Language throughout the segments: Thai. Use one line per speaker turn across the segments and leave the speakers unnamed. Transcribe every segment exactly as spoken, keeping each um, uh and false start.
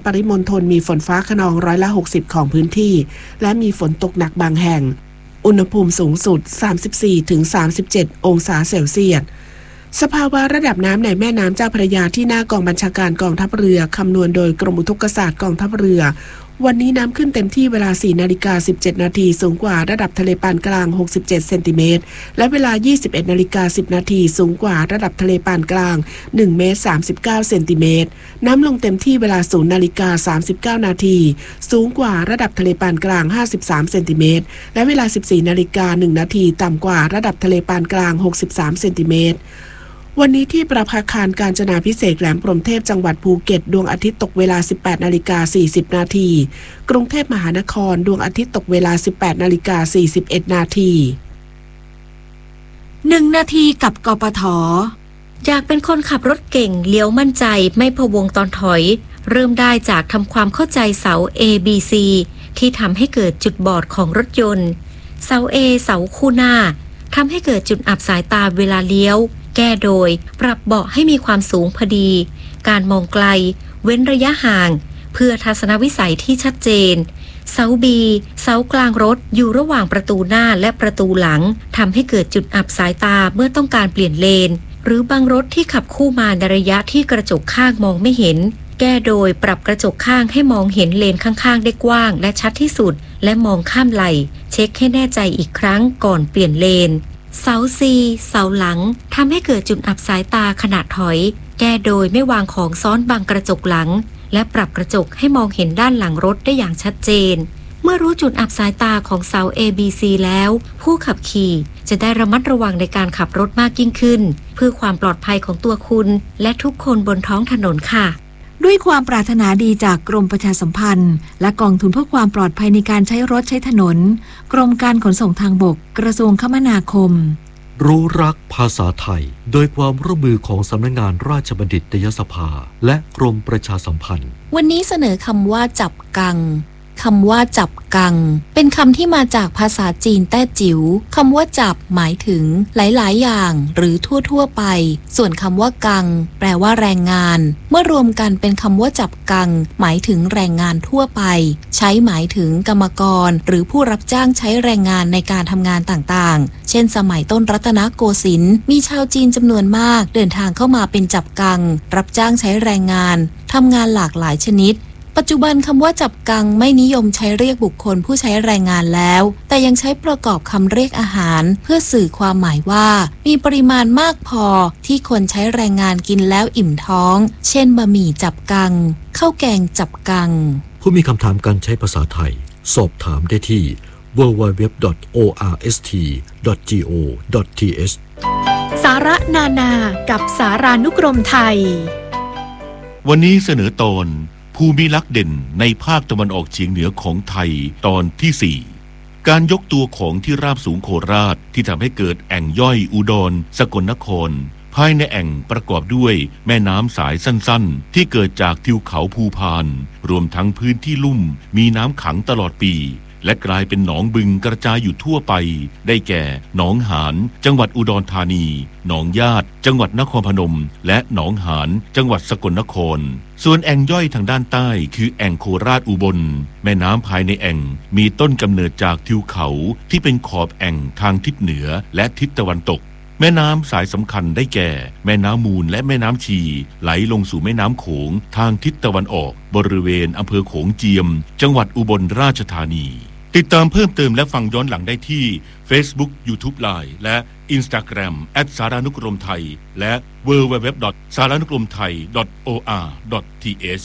ปริมณฑลมีฝนฟ้าคะนองร้อยละหกสิบของพื้นที่และมีฝนตกหนักบางแห่งอุณหภูมิสูงสุด สามสิบสี่ถึงสามสิบเจ็ด องศาเซลเซียสสภาวะระดับน้ำในแม่น้ำเจ้าพระยาที่หน้ากองบัญชาการกองทัพเรือคำนวณโดยกรมอุทกศาสตร์กองทัพเรือวันนี้น้ำขึ้นเต็มที่เวลา สี่นาฬิกาสิบเจ็ดนาทีสูงกว่าระดับทะเลปานกลางหกสิบเจ็ดเซนติเมตรและเวลา ยี่สิบเอ็ดนาฬิกาสิบนาทีสูงกว่าระดับทะเลปานกลางหนึ่งเมตรสามสิบเก้าเซนติเมตรน้ำลงเต็มที่เวลา ศูนย์นาฬิกาสามสิบเก้านาทีสูงกว่าระดับทะเลปานกลางห้าสิบสามเซนติเมตรและเวลา สิบสี่นาฬิกาหนึ่งนาทีต่ำกว่าระดับทะเลปานกลางหกสิบสามเซนติเมตรวันนี้ที่ประภาคารกาญจนาภิเษกแหลมพรหมเทพจังหวัดภูเก็ตดวงอาทิตย์ตกเวลา สิบแปดนาฬิกาสี่สิบนาทีกรุงเทพมหานครดวงอาทิตย์ตกเวลา สิบแปดนาฬิกาสี่สิบเอ็ดนาที
หนึ่งนาทีกับกปท.อยากเป็นคนขับรถเก่งเลี้ยวมั่นใจไม่พะวงตอนถอยเริ่มได้จากทำความเข้าใจเสา A B C ที่ทำให้เกิดจุดบอดของรถยนต์เสา A เสาคู่หน้าทำให้เกิดจุดอับสายตาเวลาเลี้ยวแก้โดยปรับเบาะให้มีความสูงพอดีการมองไกลเว้นระยะห่างเพื่อทัศนวิสัยที่ชัดเจนเสา B เสากลางรถอยู่ระหว่างประตูหน้าและประตูหลังทำให้เกิดจุดอับสายตาเมื่อต้องการเปลี่ยนเลนหรือบางรถที่ขับคู่มาในระยะที่กระจกข้างมองไม่เห็นแก้โดยปรับกระจกข้างให้มองเห็นเลนข้างๆได้กว้างและชัดที่สุดและมองข้ามไหล่เช็คให้แน่ใจอีกครั้งก่อนเปลี่ยนเลนเสา C เสาหลังทำให้เกิดจุดอับสายตาขณะถอยแก้โดยไม่วางของซ้อนบังกระจกหลังและปรับกระจกให้มองเห็นด้านหลังรถได้อย่างชัดเจนเมื่อรู้จุดอับสายตาของเสา A B C แล้วผู้ขับขี่จะได้ระมัดระวังในการขับรถมากยิ่งขึ้นเพื่อความปลอดภัยของตัวคุณและทุกคนบนท้องถนนค่ะ
ด้วยความปรารถนาดีจากกรมประชาสัมพันธ์และกองทุนเพื่อความปลอดภัยในการใช้รถใช้ถนนกรมการขนส่งทางบกกระทรวงคมนาคม
รู้รักภาษาไทยโดยความร่วมมือของสำนักงานราชบัณฑิตยสภาและกรมประชาสัมพันธ์
วันนี้เสนอคำว่าจับกังคำว่าจับกังเป็นคำที่มาจากภาษาจีนแต้จิ๋วคำว่าจับหมายถึงหลายๆอย่างหรือทั่วๆไปส่วนคำว่ากังแปลว่าแรงงานเมื่อรวมกันเป็นคำว่าจับกังหมายถึงแรงงานทั่วไปใช้หมายถึงกรรมกรหรือผู้รับจ้างใช้แรงงานในการทำงานต่างๆเช่นสมัยต้นรัตนโกสินทร์มีชาวจีนจำนวนมากเดินทางเข้ามาเป็นจับกังรับจ้างใช้แรงงานทำงานหลากหลายชนิดปัจจุบันคำว่าจับกังไม่นิยมใช้เรียกบุคคลผู้ใช้แรงงานแล้วแต่ยังใช้ประกอบคำเรียกอาหารเพื่อสื่อความหมายว่ามีปริมาณมากพอที่คนใช้แรงงานกินแล้วอิ่มท้องเช่นบะหมี่จับกังข้าวแกงจับกัง
ผู้มีคำถามการใช้ภาษาไทยสอบถามได้ที่ ดับเบิลยู ดับเบิลยู ดับเบิลยู ดอท โอ อาร์ เอส ที ดอท จี โอ ดอท ที เอช
สาระนานากับสารานุกรมไทย
วันนี้เสนอตอนภูมิลักษณ์เด่นในภาคตะวันออกเฉียงเหนือของไทยตอนที่สี่การยกตัวของที่ราบสูงโคราชที่ทำให้เกิดแอ่งย่อยอุดรสกลนครภายในแอ่งประกอบด้วยแม่น้ำสายสั้นๆที่เกิดจากทิวเขาภูพานรวมทั้งพื้นที่ลุ่มมีน้ำขังตลอดปีและกลายเป็นหนองบึงกระจายอยู่ทั่วไปได้แก่หนองหานจังหวัดอุดรธานีหนองญาติจังหวัดนครพนมและหนองหานจังหวัดสกลนครส่วนแอ่งย่อยทางด้านใต้คือแอ่งโคราชอุบลแม่น้ำภายในแอ่งมีต้นกำเนิดจากทิวเขาที่เป็นขอบแอ่งทางทิศเหนือและทิศตะวันตกแม่น้ำสายสำคัญได้แก่แม่น้ำมูลและแม่น้ำชีไหลลงสู่แม่น้ำโขงทางทิศตะวันออกบริเวณอำเภอโขงเจียมจังหวัดอุบลราชธานีติดตามเพิ่มเติมและฟังย้อนหลังได้ที่ Facebook YouTube Line และ Instagram แอท สารานุกรมไทยและ ดับเบิลยู ดับเบิลยู ดับเบิลยู ดอท สารานุกรมไทย ดอท โอ อาร์ ดอท ที เอช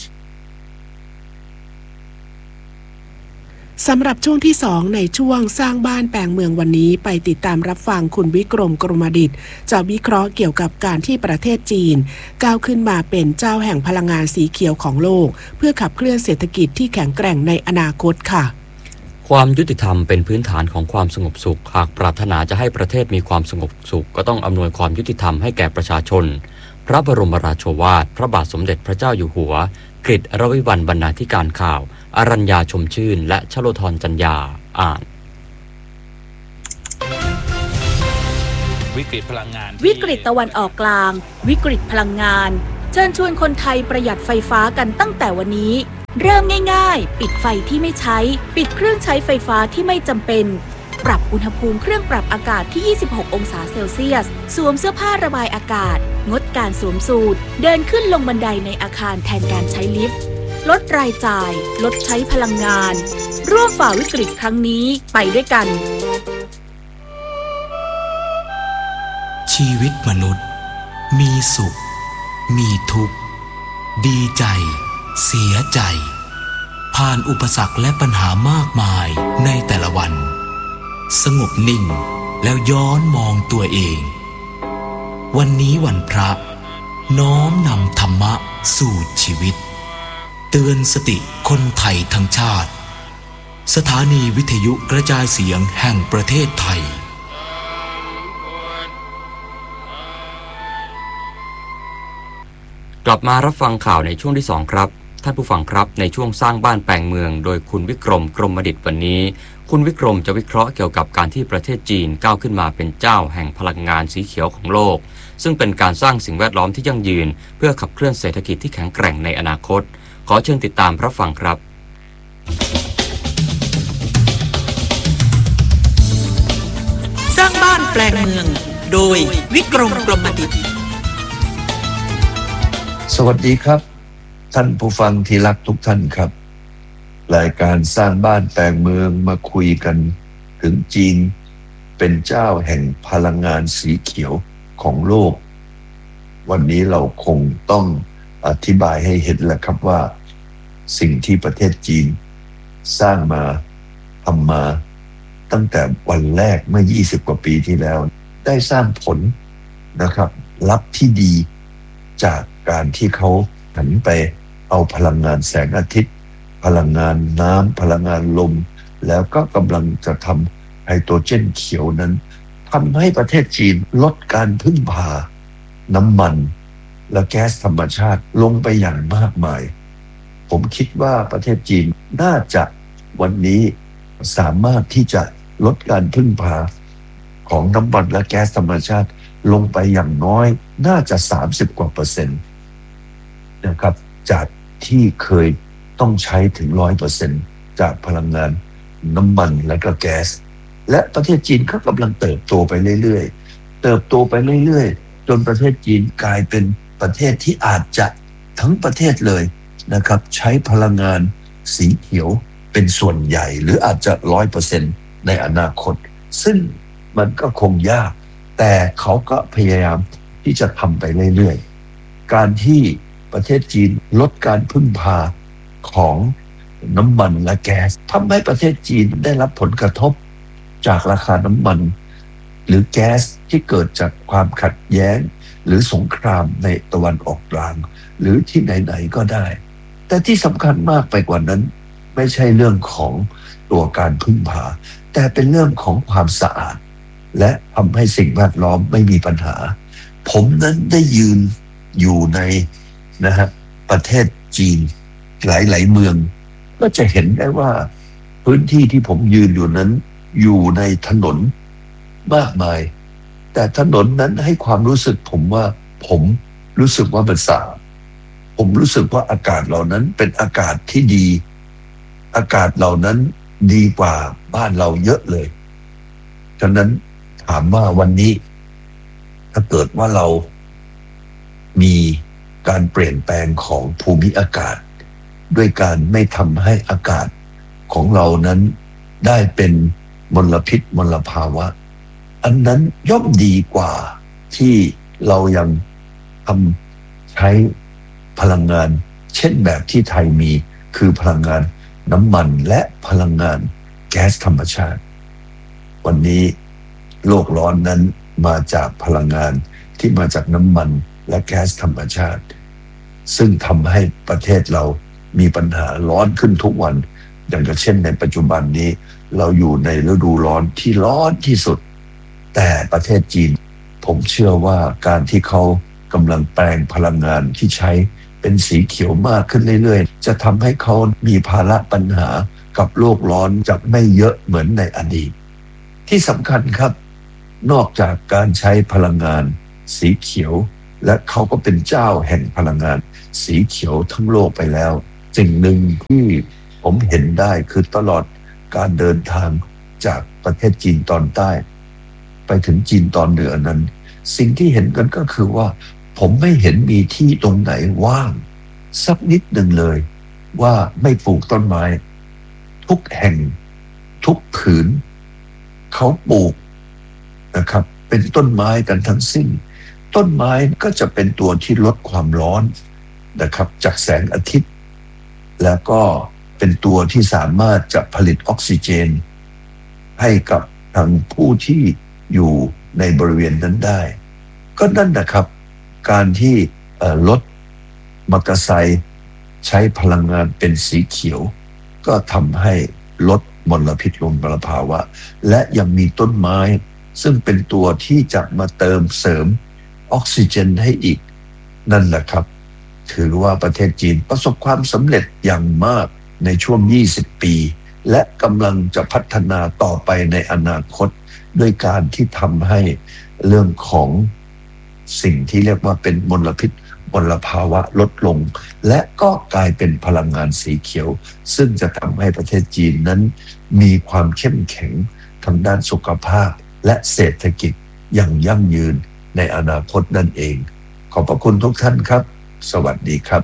สำหรับช่วงที่สองในช่วงสร้างบ้านแปลงเมืองวันนี้ไปติดตามรับฟังคุณวิกรมกรมดิษฐ์จะวิเคราะห์เกี่ยวกับการที่ประเทศจีนก้าวขึ้นมาเป็นเจ้าแห่งพลังงานสีเขียวของโลกเพื่อขับเคลื่อนเศรษฐกิจที่แข็งแกร่งในอนาคตค่ะ
ความยุติธรรมเป็นพื้นฐานของความสงบสุขหากปรารถนาจะให้ประเทศมีความสงบสุขก็ต้องอำนวยความยุติธรรมให้แก่ประชาชนพระบรมราโชวาทพระบาทสมเด็จพระเจ้าอยู่หัวกฤษรวิวัลย์บรรณาธิการข่าวอรัญญาชมชื่นและชโลธรจัญญาอ่าน
วิกฤตพลังงาน
วิกฤตตะวันออกกลางวิกฤตพลังงานเชิญชวนคนไทยประหยัดไฟฟ้ากันตั้งแต่วันนี้
เริ่มง่ายๆปิดไฟที่ไม่ใช้ปิดเครื่องใช้ไฟฟ้าที่ไม่จำเป็นปรับอุณหภูมิเครื่องปรับอากาศที่ยี่สิบหกองศาเซลเซียสสวมเสื้อผ้าระบายอากาศงดการสวมสูทเดินขึ้นลงบันไดในอาคารแทนการใช้ลิฟต์ลดรายจ่ายลดใช้พลังงานร่วมฝ่าวิกฤตครั้งนี้ไปด้วยกัน
ชีวิตมนุษย์มีสุขมีทุกข์ดีใจเสียใจผ่านอุปสรรคและปัญหามากมายในแต่ละวันสงบนิ่งแล้วย้อนมองตัวเองวันนี้วันพระน้อมนำธรรมะสู่ชีวิตเตือนสติคนไทยทั้งชาติสถานีวิทยุกระจายเสียงแห่งประเทศไทย
กลับมารับฟังข่าวในช่วงที่สองครับท่านผู้ฟังครับในช่วงสร้างบ้านแปลงเมืองโดยคุณวิกรมกรมดิษฐ์วันนี้คุณวิกรมจะวิเคราะห์เกี่ยวกับการที่ประเทศจีนก้าวขึ้นมาเป็นเจ้าแห่งพลังงานสีเขียวของโลกซึ่งเป็นการสร้างสิ่งแวดล้อมที่ยั่งยืนเพื่อขับเคลื่อนเศรษฐกิจที่แข็งแกร่งในอนาคตขอเชิญติดตามรับฟังครับ
สร้างบ้านแปลงเมืองโดยวิกรมกรมดิษฐ์
สวัสดีครับท่านผู้ฟังที่รักทุกท่านครับรายการสร้างบ้านแปลงเมืองมาคุยกันถึงจีนเป็นเจ้าแห่งพลังงานสีเขียวของโลกวันนี้เราคงต้องอธิบายให้เห็นแหละครับว่าสิ่งที่ประเทศจีนสร้างมาทำมาตั้งแต่วันแรกเมื่อยี่สิบกว่าปีที่แล้วได้สร้างผลนะครับลับที่ดีจากการที่เขาหันไปเอาพลังงานแสงอาทิตย์พลังงานน้ำพลังงานลมแล้วก็กำลังจะทำไฮโดรเจนเขียวนั้นทำให้ประเทศจีนลดการพึ่งพาน้ำมันและแก๊สธรรมชาติลงไปอย่างมากมายผมคิดว่าประเทศจีนน่าจะวันนี้สามารถที่จะลดการพึ่งพาของน้ำมันและแก๊สธรรมชาติลงไปอย่างน้อยน่าจะสามสิบกว่าเปอร์เซ็นต์นะครับจากที่เคยต้องใช้ถึง ร้อยเปอร์เซ็นต์ จากพลังงานน้ำมันและก็แก๊สและประเทศจีนก็กำลังเติบโตไปเรื่อยๆเติบโตไปเรื่อยๆจนประเทศจีนกลายเป็นประเทศที่อาจจะทั้งประเทศเลยนะครับใช้พลังงานสีเขียวเป็นส่วนใหญ่หรืออาจจะ ร้อยเปอร์เซ็นต์ ในอนาคตซึ่งมันก็คงยากแต่เขาก็พยายามที่จะทำไปเรื่อยๆการที่ประเทศจีนลดการพึ่งพาของน้ำมันและแก๊สทำให้ประเทศจีนได้รับผลกระทบจากราคาน้ำมันหรือแก๊สที่เกิดจากความขัดแย้งหรือสงครามในตะวันออกกลางหรือที่ไหนๆก็ได้แต่ที่สำคัญมากไปกว่านั้นไม่ใช่เรื่องของตัวการพึ่งพาแต่เป็นเรื่องของความสะอาดและทำให้สิ่งแวดล้อมไม่มีปัญหาผมนั้นได้ยืนอยู่ในนะฮะประเทศจีนหลายๆเมืองก็จะเห็นได้ว่าพื้นที่ที่ผมยืนอยู่นั้นอยู่ในถนนมากมายแต่ถนนนั้นให้ความรู้สึกผมว่าผมรู้สึกว่ามันสะอาดผมรู้สึกว่าอากาศเหล่านั้นเป็นอากาศที่ดีอากาศเหล่านั้นดีกว่าบ้านเราเยอะเลยฉะนั้นถามว่าวันนี้ถ้าเกิดว่าเรามีการเปลี่ยนแปลงของภูมิอากาศด้วยการไม่ทำให้อากาศของเรานั้นได้เป็นมลพิษมลภาวะอันนั้นย่อมดีกว่าที่เรายังทำใช้พลังงานเช่นแบบที่ไทยมีคือพลังงานน้ำมันและพลังงานแก๊สธรรมชาติวันนี้โลกร้อนนั้นมาจากพลังงานที่มาจากน้ำมันและแก๊สธรรมชาติซึ่งทำให้ประเทศเรามีปัญหาร้อนขึ้นทุกวันอย่างเช่นในปัจจุบันนี้เราอยู่ในฤดูร้อนที่ร้อนที่สุดแต่ประเทศจีนผมเชื่อว่าการที่เขากำลังแปลงพลังงานที่ใช้เป็นสีเขียวมากขึ้นเรื่อยๆจะทำให้เขามีภาระปัญหากับโลกร้อนจะไม่เยอะเหมือนในอดีตที่สำคัญครับนอกจากการใช้พลังงานสีเขียวและเขาก็เป็นเจ้าแห่งพลังงานสีเขียวทั้งโลกไปแล้วสิ่งหนึ่งที่ผมเห็นได้คือตลอดการเดินทางจากประเทศจีนตอนใต้ไปถึงจีนตอนเหนือนั้นสิ่งที่เห็นกันก็คือว่าผมไม่เห็นมีที่ตรงไหนว่างสักนิดหนึ่งเลยว่าไม่ปลูกต้นไม้ทุกแห่งทุกผืนเขาปลูกนะครับเป็นต้นไม้กันทั้งสิ้นต้นไม้ก็จะเป็นตัวที่ลดความร้อนนะครับจากแสงอาทิตย์แล้วก็เป็นตัวที่สามารถจะผลิตออกซิเจนให้กับทางผู้ที่อยู่ในบริเวณนั้นได้ก็นั่นนะครับการที่รถมอเตอร์ไซค์ใช้พลังงานเป็นสีเขียวก็ทำให้ลดมลพิษมลภาวะและยังมีต้นไม้ซึ่งเป็นตัวที่จะมาเติมเสริมออกซิเจนให้อีกนั่นแหละครับถือว่าประเทศจีนประสบความสำเร็จอย่างมากในช่วงยี่สิบปีและกำลังจะพัฒนาต่อไปในอนาคตด้วยการที่ทำให้เรื่องของสิ่งที่เรียกว่าเป็นมลพิษมลภาวะลดลงและก็กลายเป็นพลังงานสีเขียวซึ่งจะทำให้ประเทศจีนนั้นมีความเข้มแข็งทางด้านสุขภาพและเศรษฐกิจอย่างยั่งยืนในอนาคตนั่นเองขอบพระคุณทุกท่านครับสวัสดีครับ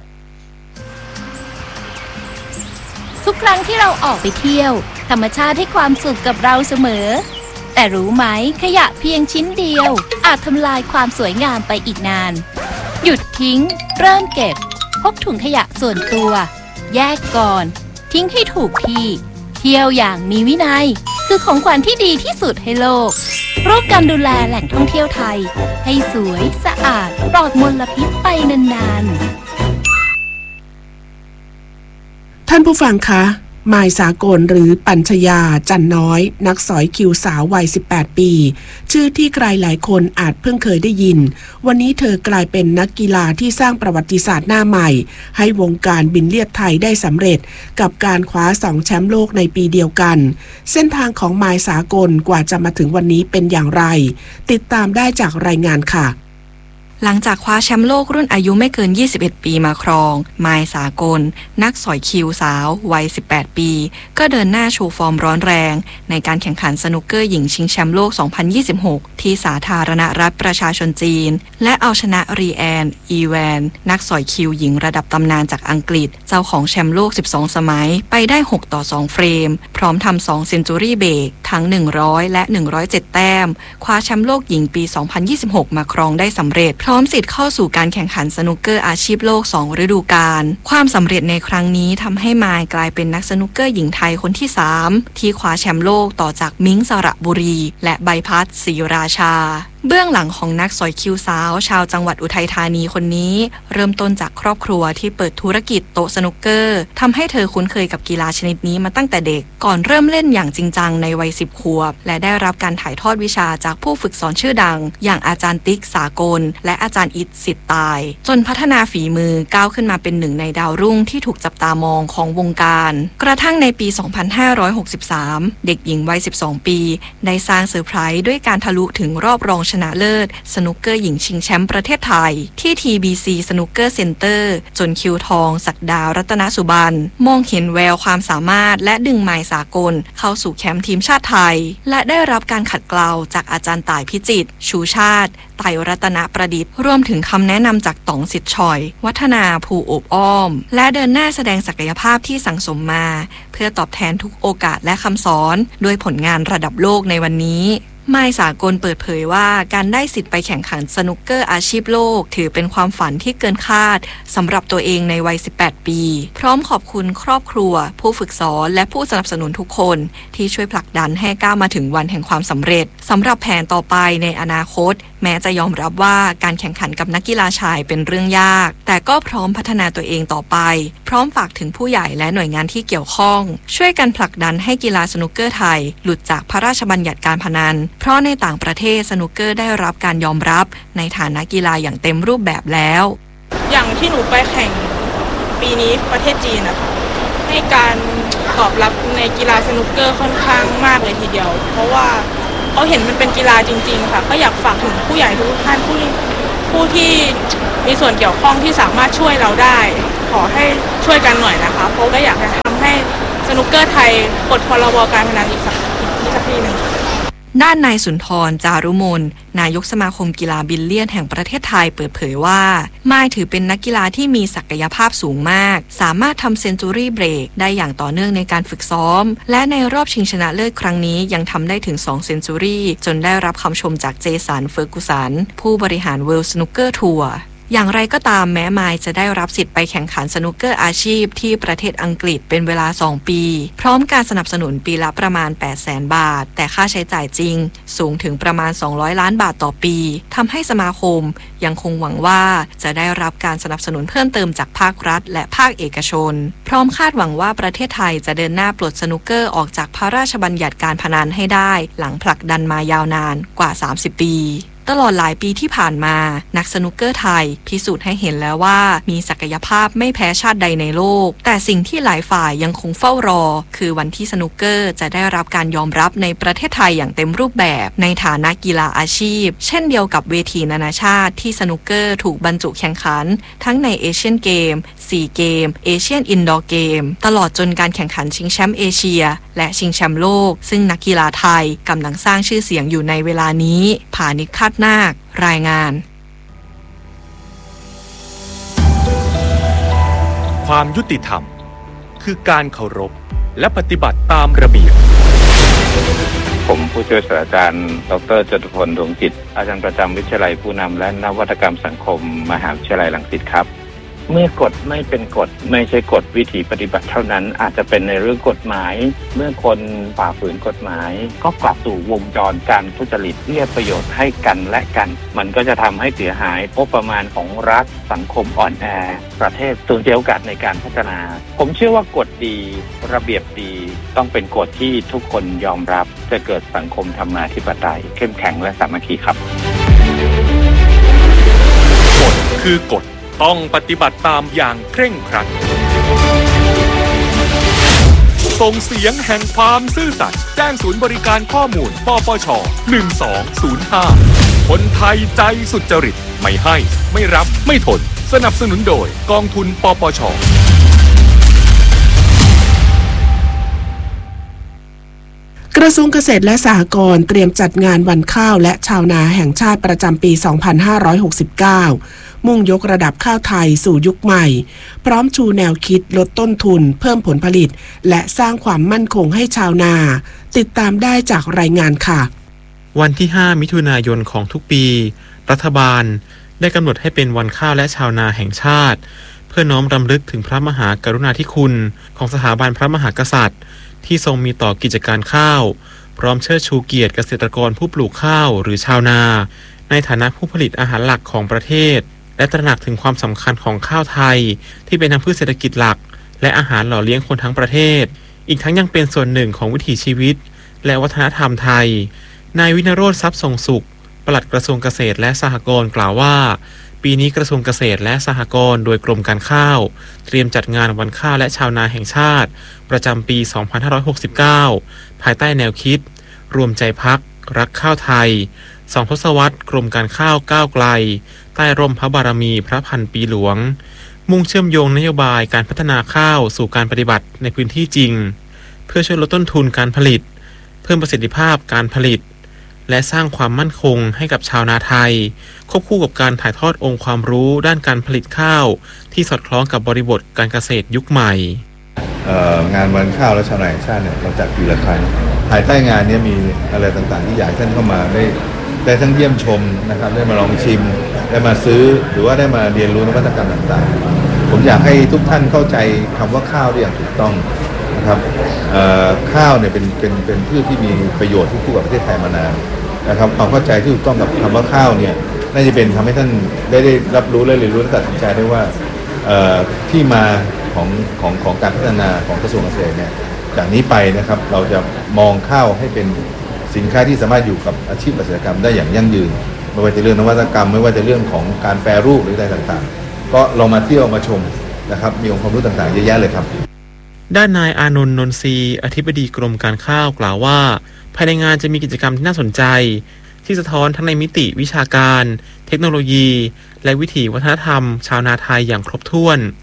ทุกครั้งที่เราออกไปเที่ยวธรรมชาติให้ความสุขกับเราเสมอแต่รู้ไหมขยะเพียงชิ้นเดียวอาจทำลายความสวยงามไปอีกนานหยุดทิ้งเริ่มเก็บพกถุงขยะส่วนตัวแยกก่อนทิ้งให้ถูกที่เที่ยวอย่างมีวินัยคือของขวัญที่ดีที่สุดให้โลกร่วมกันดูแลแหล่งท่องเที่ยวไทยให้สวยสะอาดปลอดมลพิษไปนาน
ๆท่านผู้ฟังคะมายสากลหรือปัญชยาจันน้อยนักสอยคิวสาววัยสิบแปดปีชื่อที่ใครหลายคนอาจเพิ่งเคยได้ยินวันนี้เธอกลายเป็นนักกีฬาที่สร้างประวัติศาสตร์หน้าใหม่ให้วงการบินเลียดไทยได้สำเร็จกับการคว้าสองแชมป์โลกในปีเดียวกันเส้นทางของมายสากลกว่าจะมาถึงวันนี้เป็นอย่างไรติดตามได้จากรายงานค่ะ
หลังจากคว้าแชมป์โลกรุ่นอายุไม่เกินยี่สิบเอ็ดปีมาครองมายสากลนักสอยคิวสาววัยสิบแปดปีก็เดินหน้าโชว์ฟอร์มร้อนแรงในการแข่งขันสนุกเกอร์หญิงชิงแชมป์โลกสองพันยี่สิบหกที่สาธารณรัฐประชาชนจีนและเอาชนะรีแอนอีแวนนักสอยคิวหญิงระดับตำนานจากอังกฤษเจ้าของแชมป์โลกสิบสองสมัยไปได้หกต่อสองเฟรมพร้อมทำสองเซนจูรี่เบรกทั้งหนึ่งร้อยและหนึ่งร้อยเจ็ดแต้มคว้าแชมป์โลกหญิงปีสองพันยี่สิบหกมาครองได้สำเร็จพร้อมสิทธิ์เข้าสู่การแข่งขันสนุกเกอร์อาชีพโลกสองฤดูกาลความสำเร็จในครั้งนี้ทำให้มายกลายเป็นนักสนุกเกอร์หญิงไทยคนที่สามที่คว้าแชมป์โลกต่อจากมิ้งสระบุรีและใบพัดศรีราชาเบื้องหลังของนักสอยคิวสาวชาวจังหวัดอุทัยธานีคนนี้เริ่มต้นจากครอบครัวที่เปิดธุรกิจโต๊ะสนุกเกอร์ทำให้เธอคุ้นเคยกับกีฬาชนิดนี้มาตั้งแต่เด็กก่อนเริ่มเล่นอย่างจริงจังในวัยสิบขวบและได้รับการถ่ายทอดวิชาจากผู้ฝึกสอนชื่อดังอย่างอาจารย์ติ๊กสากลและอาจารย์อิทสิทธิ์ตายจนพัฒนาฝีมือก้าวขึ้นมาเป็นหนึ่งในดาวรุ่งที่ถูกจับตามองของวงการกระทั่งในปีสองพันห้าร้อยหกสิบสามเด็กหญิงวัยสิบสองปีได้สร้างเซอร์ไพรส์ด้วยการทะลุถึงรอบรองชนะเลิศสนุกเกอร์หญิงชิงแชมป์ประเทศไทยที่ ที บี ซี สนุกเกอร์เซ็นเตอร์จนคิวทองศักดารัตนสุบรรณมองเห็นแววความสามารถและดึงมายสากลเข้าสู่แคมป์ทีมชาติไทยและได้รับการขัดเกลาจากอาจารย์ต่ายพิจิตรชูชาติไตรรัตนประดิษฐ์รวมถึงคำแนะนำจากต๋องสิทธิ์ชอยวัฒนาภูอบอ้อมและเดินหน้าแสดงศักยภาพที่สั่งสมมาเพื่อตอบแทนทุกโอกาสและคำสอนด้วยผลงานระดับโลกในวันนี้มายสากลเปิดเผยว่าการได้สิทธิ์ไปแข่งขันสนุกเกอร์อาชีพโลกถือเป็นความฝันที่เกินคาดสำหรับตัวเองในวัยสิบแปดปีพร้อมขอบคุณครอบครัวผู้ฝึกสอนและผู้สนับสนุนทุกคนที่ช่วยผลักดันให้ก้าวมาถึงวันแห่งความสำเร็จสำหรับแผนต่อไปในอนาคตแม้จะยอมรับว่าการแข่งขันกับนักกีฬาชายเป็นเรื่องยากแต่ก็พร้อมพัฒนาตัวเองต่อไปพร้อมฝากถึงผู้ใหญ่และหน่วยงานที่เกี่ยวข้องช่วยกันผลักดันให้กีฬาสนุกเกอร์ไทยหลุดจากพระราชบัญญัติการพนันเพราะในต่างประเทศสนุกเกอร์ได้รับการยอมรับในฐานะกีฬาอย่างเต็มรูปแบบแล้ว
อย่างที่หนูไปแข่งปีนี้ประเทศจีนนะคะให้การตอบรับในกีฬาสนุกเกอร์ค่อนข้างมากเลยทีเดียวเพราะว่าเขาเห็นมันเป็นกีฬาจริงๆค่ะก็อยากฝากถึงผู้ใหญ่ทุกท่านผู้ผู้ที่มีส่วนเกี่ยวข้องที่สามารถช่วยเราได้ขอให้ช่วยกันหน่อยนะคะเพราะก็อยากจะทำให้สนุกเกอร์ไทยปลดพรบการพนันอีกสักอีกสักทีหนึ่ง
ด้านนายสุนทรจารุมนนายกสมาคมกีฬาบิลเลียนแห่งประเทศไทยเปิดเผยว่าม่ายถือเป็นนักกีฬาที่มีศักยภาพสูงมากสามารถทำเซนจูรี่เบรกได้อย่างต่อเนื่องในการฝึกซ้อมและในรอบชิงชนะเลิศครั้งนี้ยังทำได้ถึงสองเซนจูรี่จนได้รับคำชมจากเจสันเฟอร์กูสันผู้บริหารเวิลด์สนุกเกอร์ทัวร์อย่างไรก็ตามแม้มายจะได้รับสิทธิ์ไปแข่งขันสนุกเกอร์อาชีพที่ประเทศอังกฤษเป็นเวลาสองปีพร้อมการสนับสนุนปีละประมาณ แปดแสน บาทแต่ค่าใช้จ่ายจริงสูงถึงประมาณสองร้อยล้านบาทต่อปีทำให้สมาคมยังคงหวังว่าจะได้รับการสนับสนุนเพิ่มเติมจากภาครัฐและภาคเอกชนพร้อมคาดหวังว่าประเทศไทยจะเดินหน้าปลดสนุกเกอร์ออกจากพระราชบัญญัติการพนันให้ได้หลังผลักดันมายาวนานกว่าสามสิบปีตลอดหลายปีที่ผ่านมานักสนุกเกอร์ไทยพิสูจน์ให้เห็นแล้วว่ามีศักยภาพไม่แพ้ชาติใดในโลกแต่สิ่งที่หลายฝ่ายยังคงเฝ้ารอคือวันที่สนุกเกอร์จะได้รับการยอมรับในประเทศไทยอย่างเต็มรูปแบบในฐานะกีฬาอาชีพเช่นเดียวกับเวทีนานาชาติที่สนุกเกอร์ถูกบรรจุแข่งขันทั้งในเอเชียนเกมซีเกมเอเชียนอินดอร์เกมตลอดจนการแข่งขันชิงแชมป์เอเชียและชิงแชมป์โลกซึ่งนักกีฬาไทยกำลังสร้างชื่อเสียงอยู่ในเวลานี้ผานิช คาดนาครายงาน
ความยุติธรรมคือการเคารพและปฏิบัติตามระเบียบ
ผมผู้ช่วยศาสตราจารย์ดร.จตุพล ดวงจิตอาจารย์ประจำวิทยาลัยผู้นำและนวัตกรรมสังคมมหาวิทยาลัยรังสิตครับเมื่อกฎไม่เป็นกฎไม่ใช่กฎวิธีปฏิบัติเท่านั้นอาจจะเป็นในเรื่องกฎหมายเมื่อคนฝ่าฝืนกฎหมายก็กลับสู่วงจรการทุจริตเรียกประโยชน์ให้กันและกันมันก็จะทำให้เสียหายงบประมาณของรัฐสังคมอ่อนแอประเทศสูญเสียโอกาสในการพัฒนาผมเชื่อว่ากฎดีระเบียบดีต้องเป็นกฎที่ทุกคนยอมรับจะเกิดสังคมธรรมาธิปไตยเข้มแข็งและสามัคคีครับ
กฎคือกฎต้องปฏิบัติตามอย่างเคร่งครัดส่งเสียงแห่งความซื่อสัตย์แจ้งศูนย์บริการข้อมูลปปชหนึ่งสองศูนย์ห้าคนไทยใจสุจริตไม่ให้ไม่รับไม่ทนสนับสนุนโดยกองทุนปปช
กระทรวงเกษตรและสหกรณ์เตรียมจัดงานวันข้าวและชาวนาแห่งชาติประจำปี สองพันห้าร้อยหกสิบเก้า มุ่งยกระดับข้าวไทยสู่ยุคใหม่พร้อมชูแนวคิดลดต้นทุนเพิ่มผลผลิตและสร้างความมั่นคงให้ชาวนาติดตามได้จากรายงานค่ะ
วันที่ห้ามิถุนายนของทุกปีรัฐบาลได้กำหนดให้เป็นวันข้าวและชาวนาแห่งชาติเพื่อน้อมรำลึกถึงพระมหากรุณาธิคุณของสถาบันพระมหากษัตริย์ที่ทรงมีต่อกิจการข้าวพร้อมเชิดชูเกียรติเกษตรกรผู้ปลูกข้าวหรือชาวนาในฐานะผู้ผลิตอาหารหลักของประเทศและตระหนักถึงความสำคัญของข้าวไทยที่เป็นทั้งพืชเศรษฐกิจหลักและอาหารหล่อเลี้ยงคนทั้งประเทศอีกทั้งยังเป็นส่วนหนึ่งของวิถีชีวิตและวัฒนธรรมไทยนายวินโรจน์ทรัพย์ทรงสุขปลัดกระทรวงเกษตรและสหกรณ์กล่าวว่าปีนี้กระทรวงเกษตรและสหกรณ์โดยกรมการข้าวเตรียมจัดงานวันข้าวและชาวนาแห่งชาติประจำปี สองพันห้าร้อยหกสิบเก้า ภายใต้แนวคิดรวมใจพักรักข้าวไทยสองทศวรรษกรมการข้าวก้าวไกลใต้ร่มพระบารมีพระพันปีหลวงมุ่งเชื่อมโยงนโยบายการพัฒนาข้าวสู่การปฏิบัติในพื้นที่จริงเพื่อช่วยลดต้นทุนการผลิตเพิ่มประสิทธิภาพการผลิตและสร้างความมั่นคงให้กับชาวนาไทยควบคู่กับการถ่ายทอดองค์ความรู้ด้านการผลิตข้าวที่สอดคล้องกับบริบทการเกษตรยุคใหม่
งานวันข้าวและชาวนาแห่งชาติเนี่ยเราจัดปีละครั้งภายใต้งานนี้มีอะไรต่างๆที่อยากให้ท่านเข้ามาได้ได้ทั้งเยี่ยมชมนะครับได้มาลองชิมได้มาซื้อหรือว่าได้มาเรียนรู้นวัตกรรมต่างๆผมอยากให้ทุกท่านเข้าใจคำว่าข้าวได้อย่างถูกต้องนะครับข้าวเนี่ยเป็นเป็นเป็นพืชที่มีประโยชน์ที่คู่กับประเทศไทยมานานนะครับความเข้าใจที่ถูกต้องกับคำว่าข้าวเนี่ยน่าจะเป็นทำให้ท่านได้ได้รับรู้และเรียนรู้และตัดสินใจได้ว่าที่มาของของของการพัฒนาของกระทรวงเกษตรเนี่ยจากนี้ไปนะครับเราจะมองข้าวให้เป็นสินค้าที่สามารถอยู่กับอาชีพเกษตรกรรมได้อย่างยั่งยืนไม่ว่าจะเรื่องนวัตกรรมไม่ว่าจะเรื่องของการแปรรูปหรืออะไรต่างๆก็ลองมาเที่ยวมาชมนะครับมีองค์ความรู้ต่างๆเยอะแยะเลยครับ
ด้านนายอานนท์ นนทรีอธิบดีกรมการข้าวกล่าวว่าภายในงานจะมีกิจกรรมที่น่าสนใจที่สะท้อนทั้งในมิติวิชาการเทคโนโลยีและวิถีวัฒนธรรมชาวนาไทยอย่างครบถ้วน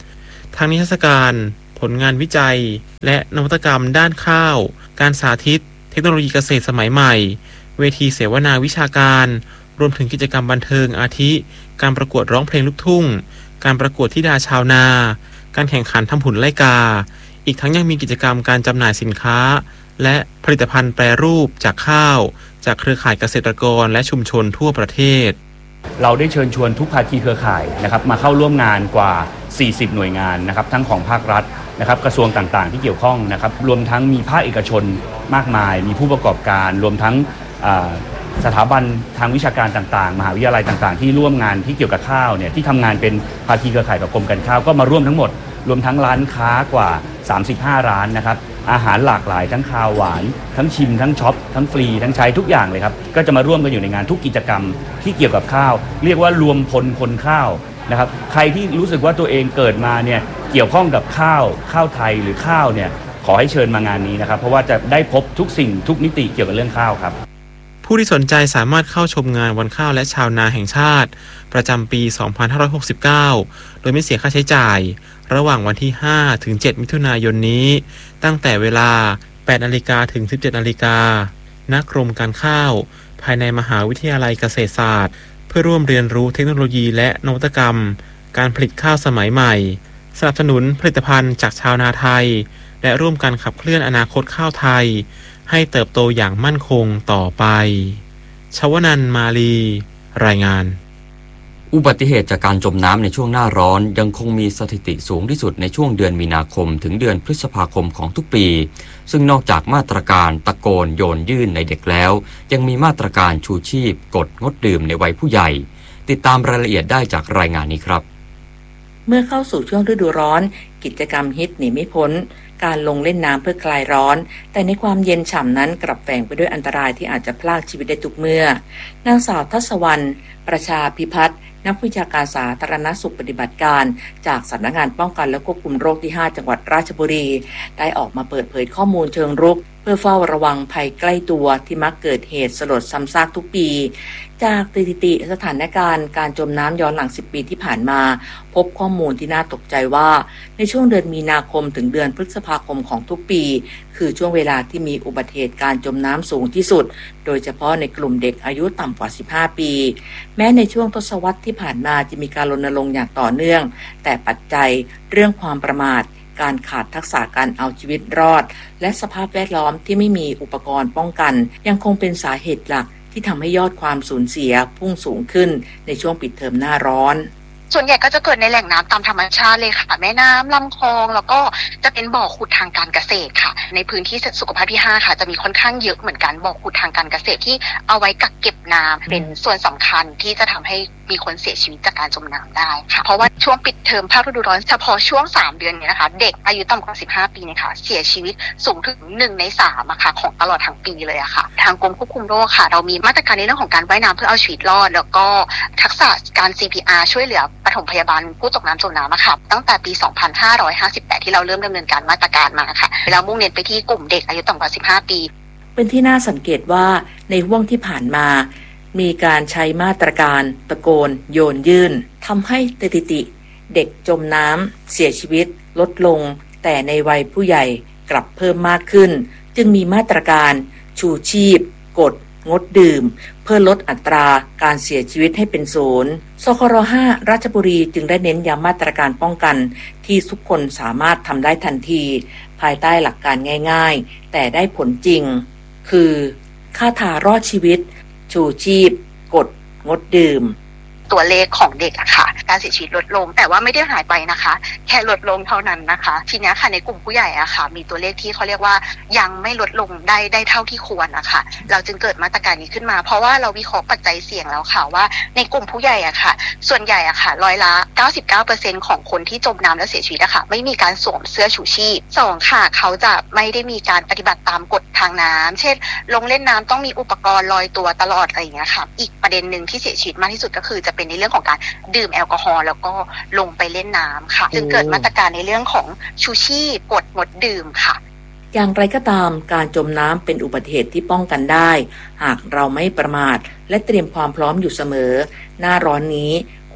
ทั้งนิทรรศการผลงานวิจัยและนวัตกรรมด้านข้าวการสาธิตเทคโนโลยีเกษตรสมัยใหม่เวทีเสวนาวิชาการรวมถึงกิจกรรมบันเทิงอาทิการประกวดร้องเพลงลูกทุ่งการประกวดธิดาชาวนาการแข่งขันทำหุ่นไล่กาอีกทั้งยังมีกิจกรรมการจำหน่ายสินค้าและผลิตภัณฑ์แปรรูปจากข้าวจากเครือข่ายเกษตรกรและชุมชนทั่วประเทศ
เราได้เชิญชวนทุกภาคีเครือข่ายนะครับมาเข้าร่วมงานกว่าสี่สิบหน่วยงานนะครับทั้งของภาครัฐนะครับกระทรวงต่างๆที่เกี่ยวข้องนะครับรวมทั้งมีภาคเอกชนมากมายมีผู้ประกอบการรวมทั้งสถาบันทางวิชาการต่างๆมหาวิทยาลัยต่างๆที่ร่วมงานที่เกี่ยวกับข้าวเนี่ยที่ทำงานเป็นภาคีเครือข่ายกับกรมการข้าวก็มาร่วมทั้งหมดรวมทั้งร้านค้ากว่าสามสิบห้าร้านนะครับอาหารหลากหลายทั้งคาวหวานทั้งชิมทั้งช็อปทั้งฟรีทั้งใช้ทุกอย่างเลยครับก็จะมาร่วมกันอยู่ในงานทุกกิจกรรมที่เกี่ยวกับข้าวเรียกว่ารวมพลคนข้าวนะครับใครที่รู้สึกว่าตัวเองเกิดมาเนี่ยเกี่ยวข้องกับข้าวข้าวไทยหรือข้าวเนี่ยขอให้เชิญมางานนี้นะครับเพราะว่าจะได้พบทุกสิ่งทุกมิติเกี่ยวกับเรื่องข้าวครับ
ผู้ที่สนใจสามารถเข้าชมงานวันข้าวและชาวนาแห่งชาติประจำปีสองพันห้าร้อยหกสิบเก้าโดยไม่เสียค่าใช้จ่ายระหว่างวันที่ห้าถึงเจ็ดมิถุนายนนี้ตั้งแต่เวลา แปดนาฬิกา ถึง สิบเจ็ดนาฬิกา ณ กรมการข้าวภายในมหาวิทยาลัยเกษตรศาสตร์เพื่อร่วมเรียนรู้เทคโนโลยีและนวัตกรรมการผลิตข้าวสมัยใหม่สนับสนุนผลิตภัณฑ์จากชาวนาไทยและร่วมกันขับเคลื่อนอนาคตข้าวไทยให้เติบโตอย่างมั่นคงต่อไปชวนันท์ มาลีรายงาน
อุบัติเหตุจากการจมน้ำในช่วงหน้าร้อนยังคงมีสถิติสูงที่สุดในช่วงเดือนมีนาคมถึงเดือนพฤษภาคมของทุกปีซึ่งนอกจากมาตรการตะโกนโยนยื่นในเด็กแล้วยังมีมาตรการชูชีพกดงดดื่มในวัยผู้ใหญ่ติดตามรายละเอียดได้จากรายงานนี้ครับ
เมื่อเข้าสู่ช่วงฤดูร้อนกิจกรรมฮิตหนีไม่พ้นการลงเล่นน้ำเพื่อคลายร้อนแต่ในความเย็นฉ่ำนั้นกลับแฝงไปด้วยอันตรายที่อาจจะพลากชีวิตได้ทุกเมื่อนางสาวทัศวรรณประชาพิพัฒน์นักวิชาการสาธารณสุขปฏิบัติการจากสำนักงานป้องกันและควบคุมโรคที่ห้าจังหวัดราชบุรีได้ออกมาเปิดเผยข้อมูลเชิงรุกเพื่อเฝ้าระวังภัยใกล้ตัวที่มักเกิดเหตุสลดซ้ำซากทุกปีจากสถิติสถานการณ์การจมน้ำย้อนหลังสิบปีที่ผ่านมาพบข้อมูลที่น่าตกใจว่าในช่วงเดือนมีนาคมถึงเดือนพฤษภาคมของทุกปีคือช่วงเวลาที่มีอุบัติเหตุการจมน้ำสูงที่สุดโดยเฉพาะในกลุ่มเด็กอายุต่ำกว่าสิบห้าปีแม้ในช่วงทศวรรษที่ผ่านมาจะมีการรณรงค์อย่างต่อเนื่องแต่ปัจจัยเรื่องความประมาทการขาดทักษะการเอาชีวิตรอดและสภาพแวดล้อมที่ไม่มีอุปกรณ์ป้องกันยังคงเป็นสาเหตุหลักที่ทำให้ยอดความสูญเสียพุ่งสูงขึ้นในช่วงปิดเทอมหน้าร้อน
ส่วนใหญ่ก็จะเกิดในแหล่งน้ำตามธรรมชาติเลยค่ะแม่น้ำลำคลองแล้วก็จะเป็นบ่อขุดทางการเกษตรค่ะในพื้นที่สุขภาพที่ห้าค่ะจะมีค่อนข้างเยอะเหมือนกันบ่อขุดทางการเกษตรที่เอาไว้กักเก็บน้ำเป็นส่วนสำคัญที่จะทำให้มีคนเสียชีวิตจากการจมน้ำได้ค่ะเพราะว่าช่วงปิดเทอมภาคฤดูร้อนเฉพาะช่วงสามเดือนนี้นะคะเด็กอายุต่ำกว่าสิบห้าปีเนี่ยค่ะเสียชีวิตสูงถึงหนึ่งในสามอะค่ะของตลอดทั้งปีเลยอะค่ะทางกรมควบคุมโรคค่ะเรามีมาตรการในเรื่องของการว่ายน้ำเพื่อเอาชีวิตรอดแล้วก็ทักษะการ ซี พี อาร์ ช่วยเหลือปฐมพยาบาลผู้ตกน้ำจมน้ำอะค่ะตั้งแต่ปี สองพันห้าร้อยห้าสิบแปด ที่เราเริ่มดำเนินการมาตรการมาค่ะแล้วมุ่งเน้นไปที่กลุ่มเด็กอายุต่ำกว่าสิบห้าปี
เป็นที่น่าสังเกตว่าในห่วงที่ผ่านมามีการใช้มาตรการตะโกนโยนยื่นทำให้สถิติเด็กจมน้ำเสียชีวิตลดลงแต่ในวัยผู้ใหญ่กลับเพิ่มมากขึ้นจึงมีมาตรการชูชีพกดงดดื่มเพื่อลดอัตราการเสียชีวิตให้เป็นศูนย์สครห้าราชบุรีจึงได้เน้นย้ำมาตรการป้องกันที่ทุกคนสามารถทำได้ทันทีภายใต้หลักการง่ายๆแต่ได้ผลจริงคือค่าถารอดชีวิตชูชีพกดงดดื่ม
ตัวเลขของเด็กอะค่ะการเสียชีวิตลดลงแต่ว่าไม่ได้หายไปนะคะแค่ลดลงเท่านั้นนะคะทีนี้ค่ะในกลุ่มผู้ใหญ่อะค่ะมีตัวเลขที่เขาเรียกว่ายังไม่ลดลงได้ได้เท่าที่ควรนะคะเราจึงเกิดมาตรการนี้ขึ้นมาเพราะว่าเราวิเคราะห์ปัจจัยเสี่ยงแล้วค่ะว่าในกลุ่มผู้ใหญ่อะค่ะส่วนใหญ่อะค่ะร้อยละ เก้าสิบเก้าเปอร์เซ็นต์ ของคนที่จมน้ำแล้วเสียชีวิตอะค่ะไม่มีการสวมเสื้อชูชีพสองค่ะเขาจะไม่ได้มีการปฏิบัติตามกฎทางน้ำเช่นลงเล่นน้ำต้องมีอุปกรณ์ลอยตัวตลอดอะไรอย่างเงี้ยค่ะอีกประเด็นนึงที่เสียชีวิตมากที่สุดก็คือจะเป็นในเรื่องของการดื่มแอลกอฮอล์แล้วก็ลงไปเล่นน้ำค่ะจึงเกิดมาตรการในเรื่องของชูชีพกดงดดื่มค่ะ
อย่างไรก็ตามการจมน้ำเป็นอุบัติเหตุที่ป้องกันได้หากเราไม่ประมาทและเตรียมความพร้อมอยู่เสมอหน้าร้อนนี้ค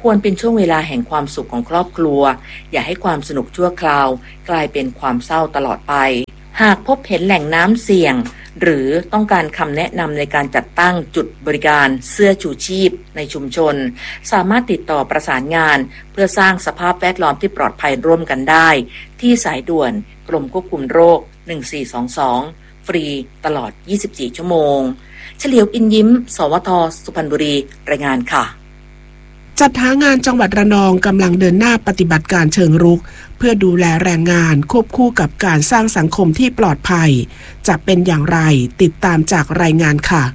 ควรเป็นช่วงเวลาแห่งความสุขของครอบครัวอย่าให้ความสนุกชั่วคราวกลายเป็นความเศร้าตลอดไปหากพบเห็นแหล่งน้ำเสี่ยงหรือต้องการคำแนะนำในการจัดตั้งจุดบริการเสื้อชูชีพในชุมชนสามารถติดต่อประสานงานเพื่อสร้างสภาพแวดล้อมที่ปลอดภัยร่วมกันได้ที่สายด่วนกรมควบคุมโรคหนึ่งสี่สองสองฟรีตลอดยี่สิบสี่ชั่วโมงเฉลียวอินยิ้มสวทสุพรรณบุรีรายงานค่ะ
จัดหางานจังหวัดระนองกำลังเดินหน้าปฏิบัติการเชิงรุกเพื่อดูแลแรงงานควบคู่กับการสร้างสังคมที่ปลอดภัยจะเป็นอย่างไรติดตามจากรายงานค่ะ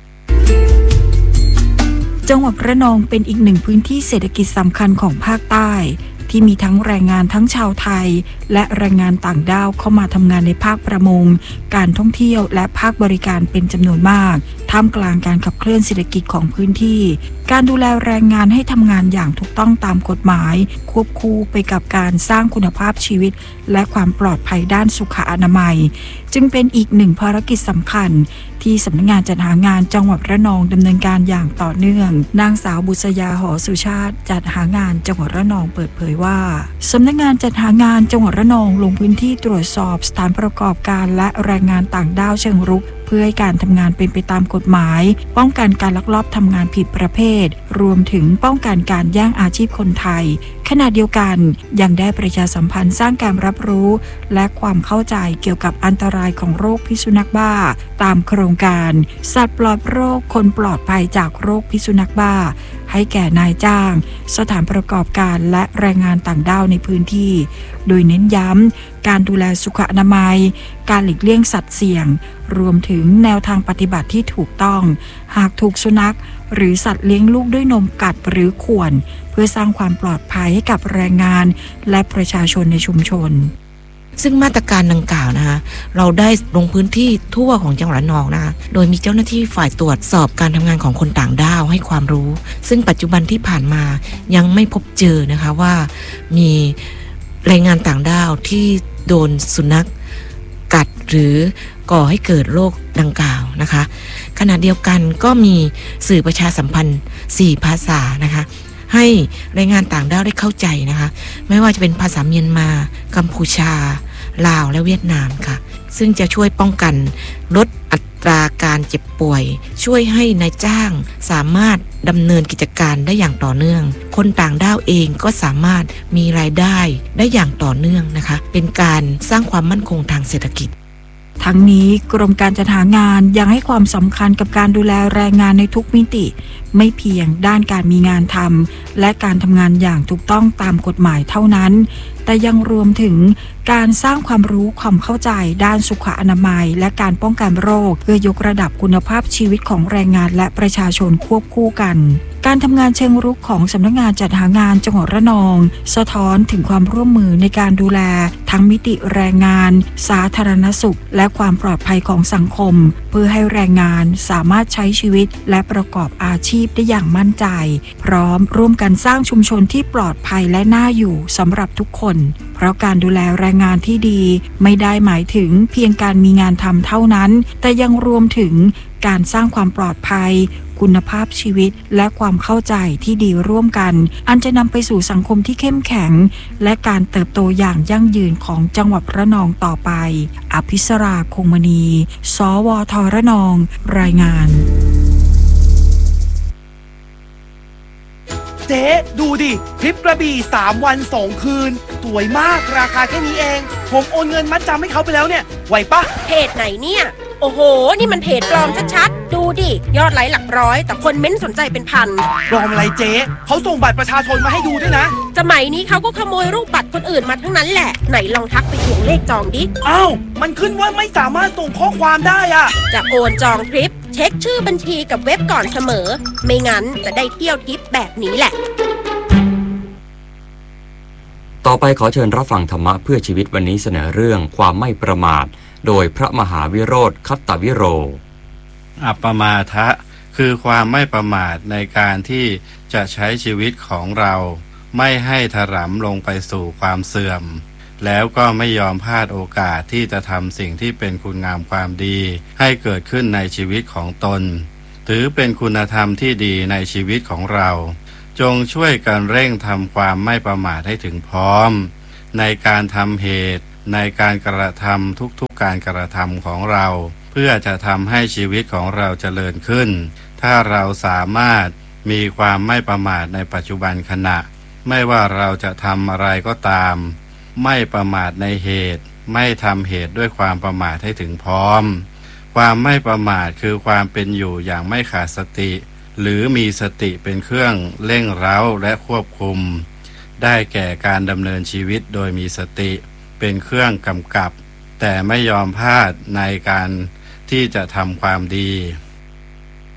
จังหวัดระนองเป็นอีกหนึ่งพื้นที่เศรษฐกิจสำคัญของภาคใต้ที่มีทั้งแรงงานทั้งชาวไทยและแรงงานต่างด้าวเข้ามาทำงานในภาคประมงการท่องเที่ยวและภาคบริการเป็นจำนวนมากท่ามกลางการขับเคลื่อนเศรษฐกิจของพื้นที่การดูแลแรงงานให้ทำงานอย่างถูกต้องตามกฎหมายควบคู่ไปกับการสร้างคุณภาพชีวิตและความปลอดภัยด้านสุขอนามัยจึงเป็นอีกหนึ่งภารกิจสำคัญที่สำนักงานจัดหางานจังหวัดระนองดำเนินการอย่างต่อเนื่องนางสาวบุษยาหอสุชาติจัดหางานจังหวัดระนองเปิดเผยว่าสำนักงานจัดหางานจังหวัดระนองลงพื้นที่ตรวจสอบสถานประกอบการและแรงงานต่างด้าวเชิงรุกเพื่อให้การทำงานเป็นไปตามกฎหมายป้องกันการลักลอบทำงานผิดประเภทรวมถึงป้องกันการแย่งอาชีพคนไทยขณะเดียวกันยังได้ประชาสัมพันธ์สร้างการรับรู้และความเข้าใจเกี่ยวกับอันตรายของโรคพิษสุนัขบ้าตามโครงการสัตว์ปลอดโรคคนปลอดภัยจากโรคพิษสุนัขบ้าให้แก่นายจ้างสถานประกอบการและแรงงานต่างด้าวในพื้นที่โดยเน้นย้ำการดูแลสุขอนามัยการหลีกเลี่ยงสัตว์เสี่ยงรวมถึงแนวทางปฏิบัติที่ถูกต้องหากถูกสุนัขหรือสัตว์เลี้ยงลูกด้วยนมกัดหรือข่วนเพื่อสร้างความปลอดภัยให้กับแรงงานและประชาชนในชุมชน
ซึ่งมาตรการดังกล่าวนะคะเราได้ลงพื้นที่ทั่วของจังหวัดระนองนะคะโดยมีเจ้าหน้าที่ฝ่ายตรวจสอบการทำงานของคนต่างด้าวให้ความรู้ซึ่งปัจจุบันที่ผ่านมายังไม่พบเจอนะคะว่ามีแรงงานต่างด้าวที่โดนสุนัขกัดหรือก่อให้เกิดโรคดังกล่าวนะคะขณะเดียวกันก็มีสื่อประชาสัมพันธ์สี่ภาษานะคะให้แรงงานต่างด้าวได้เข้าใจนะคะไม่ว่าจะเป็นภาษาเมียนมากัมพูชาลาวและเวียดนามค่ะซึ่งจะช่วยป้องกันลดอัตราการเจ็บป่วยช่วยให้นายจ้างสามารถดำเนินกิจการได้อย่างต่อเนื่องคนต่างด้าวเองก็สามารถมีรายได้ได้อย่างต่อเนื่องนะคะเป็นการสร้างความมั่นคงทางเศรษฐกิจ
ทั้งนี้กรมการจัดหางานยังให้ความสำคัญกับการดูแลแรงงานในทุกมิติไม่เพียงด้านการมีงานทำและการทำงานอย่างถูกต้องตามกฎหมายเท่านั้นแต่ยังรวมถึงการสร้างความรู้ความเข้าใจด้านสุขอนามัยและการป้องกันโรคเพื่อยกระดับคุณภาพชีวิตของแรงงานและประชาชนควบคู่กันการทำงานเชิงรุกของสำนักงานจัดหางานจังหวัดระนองสะท้อนถึงความร่วมมือในการดูแลทั้งมิติแรงงานสาธารณสุขและความปลอดภัยของสังคมเพื่อให้แรงงานสามารถใช้ชีวิตและประกอบอาชีพได้อย่างมั่นใจพร้อมร่วมกันสร้างชุมชนที่ปลอดภัยและน่าอยู่สำหรับทุกคนเพราะการดูแลแรงงานที่ดีไม่ได้หมายถึงเพียงการมีงานทำเท่านั้นแต่ยังรวมถึงการสร้างความปลอดภัยคุณภาพชีวิตและความเข้าใจที่ดีร่วมกันอันจะนำไปสู่สังคมที่เข้มแข็งและการเติบโตอย่างยั่งยืนของจังหวัดระนองต่อไปอภิสราคงมณีสวทระนองรายงาน
เจ๊ดูดิทริปกระบี่สามวันสองคืนสวยมากราคาแค่นี้เองผมโอนเงินมัดจำให้เขาไปแล้วเนี่ยไหวปะ
เพจไหนเนี่ยโอ้โหนี่มันเพจปลอมชัดๆดูดิยอดไลค์หลักร้อยแต่คนเม้นสนใจเป็นพัน
ปลอมอะไรเจ๊เขาส่งบัตรประชาชนมาให้ดูด้วยนะ
สมัยนี้เขาก็ขโมยรูปบัตรคนอื่นมาทั้งนั้นแหละไหนลองทักไปทวงเลขจองดิ
อ้าวมันขึ้นว่าไม่สามารถส่งข้อความได้อะ
จะโอนจองทริปเช็คชื่อบัญชีกับเว็บก่อนเสมอไม่งั้นจะได้เที่ยวทริปแบบนี้แหละ
ต่อไปขอเชิญรับฟังธรรมะเพื่อชีวิตวันนี้เสนอเรื่องความไม่ประมาทโดยพระมหาวิโรธคัตตวิโร
อัปปมาทะคือความไม่ประมาทในการที่จะใช้ชีวิตของเราไม่ให้ถลำลงไปสู่ความเสื่อมแล้วก็ไม่ยอมพลาดโอกาสที่จะทำสิ่งที่เป็นคุณงามความดีให้เกิดขึ้นในชีวิตของตนถือเป็นคุณธรรมที่ดีในชีวิตของเราจงช่วยกันเร่งทำความไม่ประมาทให้ถึงพร้อมในการทำเหตุในการกระทำทุกๆการกระทำของเราเพื่อจะทำให้ชีวิตของเราเจริญขึ้นถ้าเราสามารถมีความไม่ประมาทในปัจจุบันขณะไม่ว่าเราจะทำอะไรก็ตามไม่ประมาทในเหตุไม่ทำเหตุด้วยความประมาทให้ถึงพร้อมความไม่ประมาทคือความเป็นอยู่อย่างไม่ขาดสติหรือมีสติเป็นเครื่องเร่งเร้าและควบคุมได้แก่การดำเนินชีวิตโดยมีสติเป็นเครื่องกำกับแต่ไม่ยอมพลาดในการที่จะทำความดี